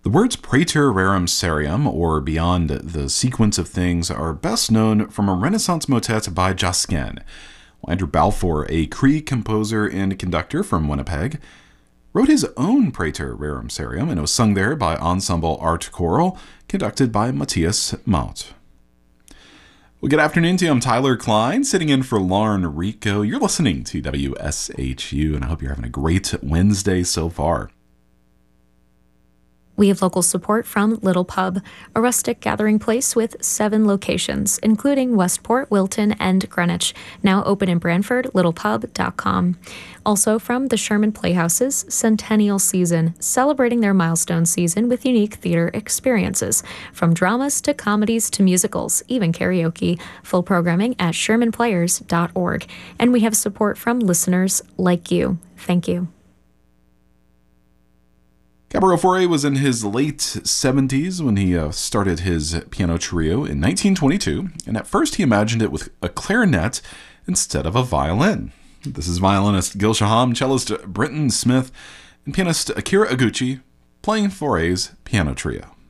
The words Praeter Rerum Seriam, or Beyond the Sequence of Things, are best known from a Renaissance motet by Josquin. Andrew Balfour, a Cree composer and conductor from Winnipeg, wrote his own Praeter Rerum Seriam, and it was sung there by Ensemble Art Choral, conducted by Matthias Maut. Well, good afternoon to you. I'm Tyler Klein, sitting in for Lauren Rico. You're listening to WSHU, and I hope you're having a great Wednesday so far. We have local support from Little Pub, a rustic gathering place with 7 locations, including Westport, Wilton, and Greenwich, now open in Brantford, littlepub.com. Also from the Sherman Playhouse's Centennial Season, celebrating their milestone season with unique theater experiences, from dramas to comedies to musicals, even karaoke. Full programming at shermanplayers.org. And we have support from listeners like you. Thank you. Gabriel Fauré was in his late 70s when he started his piano trio in 1922, and at first he imagined it with a clarinet instead of a violin. This is violinist Gil Shaham, cellist Britton Smith, and pianist Akira Iguchi playing Fauré's piano trio.